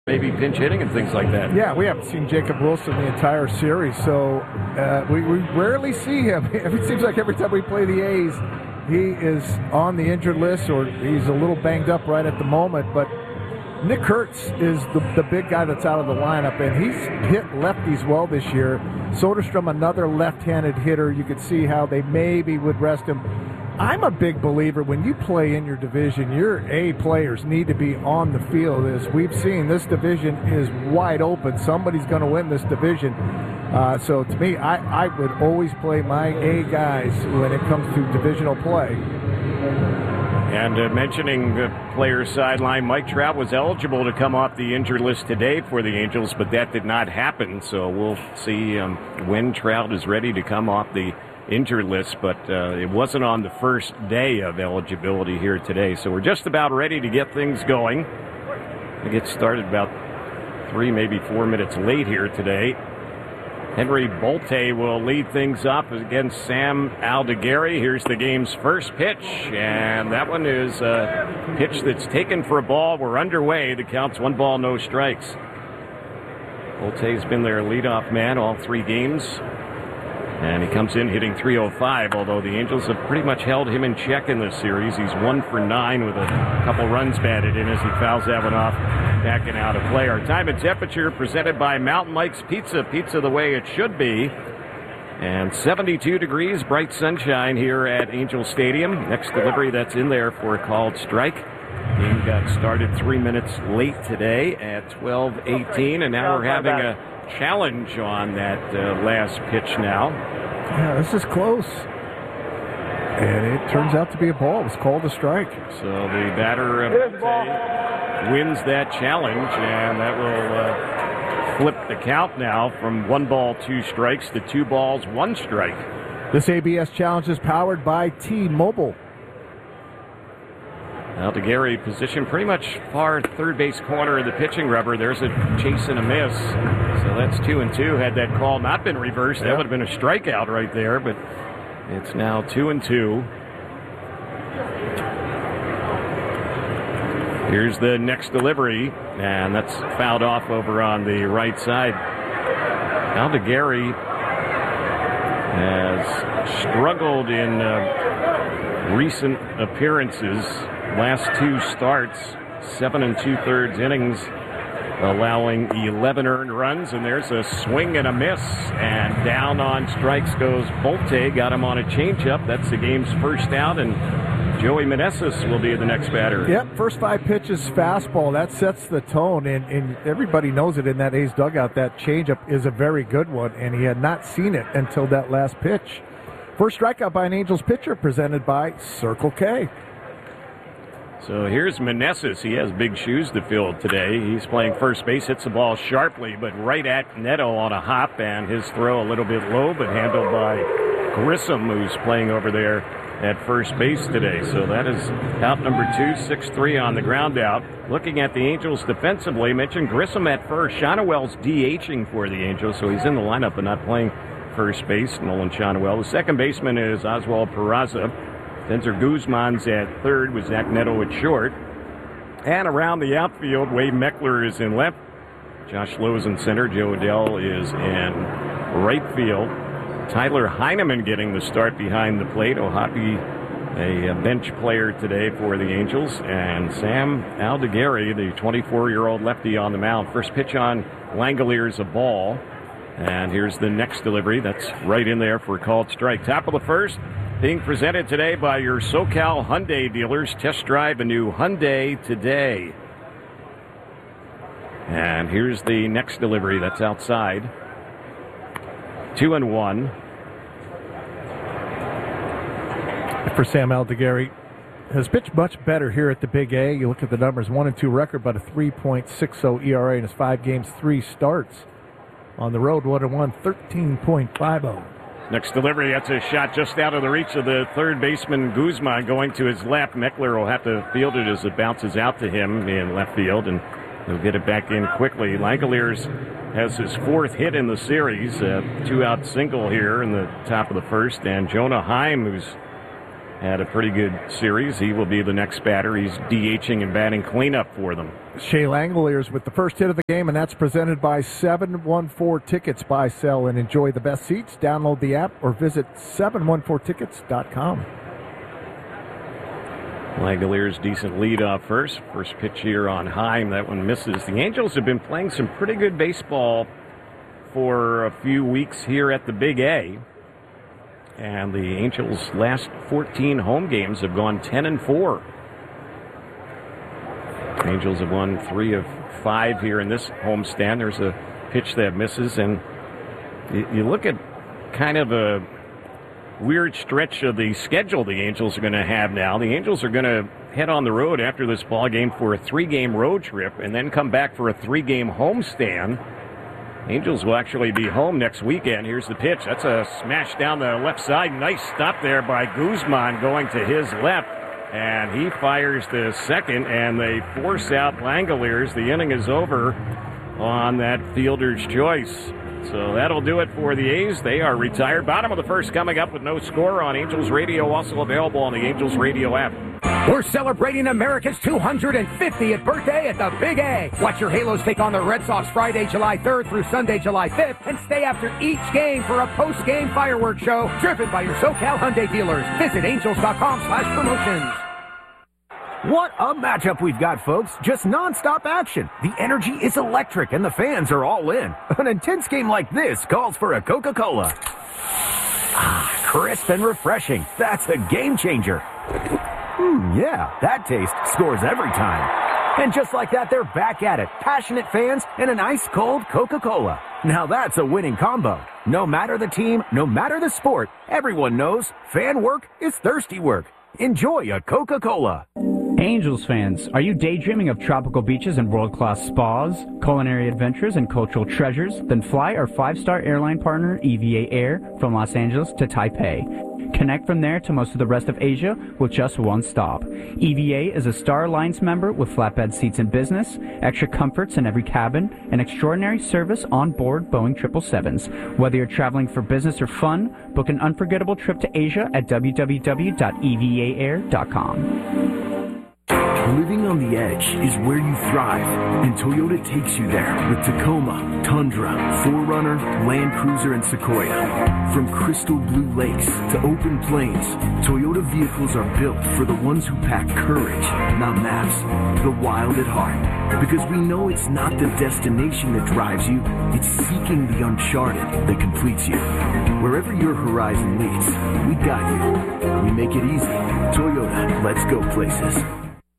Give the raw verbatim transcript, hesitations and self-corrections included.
maybe pinch hitting and things like that. Yeah, we haven't seen Jacob Wilson the entire series, so uh, we, we rarely see him. It seems like every time we play the A's, he is on the injured list or he's a little banged up right at the moment. But Nick Kurtz is the, the big guy that's out of the lineup, and he's hit lefties well this year. Soderstrom, another left-handed hitter. You could see how they maybe would rest him. I'm a big believer when you play in your division, your A players need to be on the field. As we've seen, this division is wide open. Somebody's going to win this division. Uh, so to me, I, I would always play my A guys when it comes to divisional play. And uh, mentioning the player's sideline, Mike Trout was eligible to come off the injured list today for the Angels, but that did not happen. So we'll see um, when Trout is ready to come off the injured list, but uh, it wasn't on the first day of eligibility here today. So we're just about ready to get things going. We get started about three, maybe four minutes late here today. Henry Bolte will lead things up against Sam Aldigueri. Here's the game's first pitch, and that one is a pitch that's taken for a ball. We're underway. The count's one ball, no strikes. Bolte's been their leadoff man all three games, and he comes in hitting three oh five, although the Angels have pretty much held him in check in this series. He's one for nine with a couple runs batted in as he fouls that one off, backing out of play. Our time and temperature presented by Mountain Mike's Pizza. Pizza the way it should be. And seventy-two degrees, bright sunshine here at Angel Stadium. Next delivery that's in there for a called strike. Game got started three minutes late today at twelve eighteen, and now we're having a challenge on that uh, last pitch now. Yeah, this is close. And it turns out to be a ball. It was called a strike. So the batter uh, wins that challenge, and that will uh, flip the count now from one ball, two strikes to two balls, one strike. This A B S challenge is powered by T-Mobile. Aldigueri position pretty much far third base corner of the pitching rubber. There's a chase and a miss. So that's two and two. Had that call not been reversed, that yep. would have been a strikeout right there, but it's now two and two. Here's the next delivery, and that's fouled off over on the right side. Aldigueri has struggled in uh, recent appearances. Last two starts, seven and two-thirds innings, allowing eleven earned runs, and there's a swing and a miss, and down on strikes goes Bolte. Got him on a changeup. That's the game's first out, and Joey Meneses will be the next batter. Yep, first five pitches fastball. That sets the tone, and, and everybody knows it in that A's dugout. That changeup is a very good one, and he had not seen it until that last pitch. First strikeout by an Angels pitcher presented by Circle K. So here's Meneses. He has big shoes to fill today. He's playing first base, hits the ball sharply, but right at Neto on a hop, and his throw a little bit low, but handled by Grissom, who's playing over there at first base today. So that is out number two, six three on the ground out. Looking at the Angels defensively, mentioned Grissom at first. Shonowell's DHing for the Angels, so he's in the lineup but not playing first base, Nolan Shonowell. The second baseman is Oswald Peraza. Spencer Guzman's at third with Zach Neto at short. And around the outfield, Wade Meckler is in left. Josh Lowe is in center. Joe Adell is in right field. Tyler Heineman getting the start behind the plate. O'Hoppe, a bench player today for the Angels. And Sam Aldigueri, the twenty-four-year-old lefty on the mound. First pitch on Langoliers, a ball. And here's the next delivery. That's right in there for a called strike. Top of the first. Being presented today by your SoCal Hyundai dealers. Test drive a new Hyundai today. And here's the next delivery that's outside. Two and one. For Sam Aldigueri, has pitched much better here at the Big A. You look at the numbers, one and two record, but a three point six oh E R A in his five games, three starts. On the road, one and one, thirteen point five oh. Next delivery, that's a shot just out of the reach of the third baseman, Guzman, going to his left. Meckler will have to field it as it bounces out to him in left field, and he'll get it back in quickly. Langoliers has his fourth hit in the series, a two-out single here in the top of the first, and Jonah Heim, who's had a pretty good series, he will be the next batter. He's DHing and batting cleanup for them. Shea Langoliers with the first hit of the game, and that's presented by seven one four Tickets. Buy, sell, and enjoy the best seats. Download the app or visit seven one four tickets dot com. Langoliers decent lead off first. First pitch here on Heim. That one misses. The Angels have been playing some pretty good baseball for a few weeks here at the Big A. And the Angels' last fourteen home games have gone ten and four. Angels have won three of five here in this homestand. There's a pitch that misses, and you, you look at kind of a weird stretch of the schedule the Angels are going to have now. The Angels are going to head on the road after this ball game for a three-game road trip and then come back for a three-game homestand. Angels will actually be home next weekend. Here's the pitch. That's a smash down the left side. Nice stop there by Guzman going to his left. And he fires the second, and they force out Langoliers. The inning is over on that fielder's choice. So that'll do it for the A's. They are retired. Bottom of the first coming up with no score on Angels Radio, also available on the Angels Radio app. We're celebrating America's two hundred fiftieth birthday at the Big A. Watch your Halos take on the Red Sox Friday, July third through Sunday, July fifth, and stay after each game for a post-game fireworks show driven by your SoCal Hyundai dealers. Visit angels dot com slash promotions. What a matchup we've got, folks. Just nonstop action. The energy is electric, and the fans are all in. An intense game like this calls for a Coca-Cola. Ah, crisp and refreshing. That's a game changer. Hmm, yeah, that taste scores every time. And just like that, they're back at it. Passionate fans and an ice-cold Coca-Cola. Now that's a winning combo. No matter the team, no matter the sport, everyone knows fan work is thirsty work. Enjoy a Coca-Cola. Angels fans, are you daydreaming of tropical beaches and world-class spas, culinary adventures, and cultural treasures? Then fly our five-star airline partner, E V A Air, from Los Angeles to Taipei. Connect from there to most of the rest of Asia with just one stop. E V A is a Star Alliance member with flatbed seats in business, extra comforts in every cabin, and extraordinary service on board Boeing triple sevens. Whether you're traveling for business or fun, book an unforgettable trip to Asia at w w w dot e v a air dot com. Living on the edge is where you thrive, and Toyota takes you there with Tacoma, Tundra, four runner, Land Cruiser, and Sequoia. From crystal blue lakes to open plains, Toyota vehicles are built for the ones who pack courage, not maps, the wild at heart. Because we know it's not the destination that drives you, it's seeking the uncharted that completes you. Wherever your horizon leads, we got you. We make it easy. Toyota, let's go places.